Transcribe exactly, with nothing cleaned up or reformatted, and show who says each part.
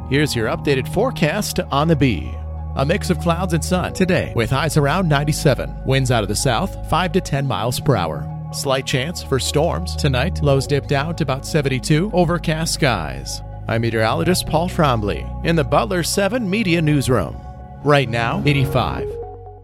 Speaker 1: Here's your updated forecast on the Bee. A mix of clouds and sun today with highs around ninety-seven. Winds out of the south, five to ten miles per hour. Slight chance for storms. Tonight, lows dip down to about seventy-two, overcast skies. I'm meteorologist Paul Trombley in the Butler seven Media Newsroom. Right now, eighty-five.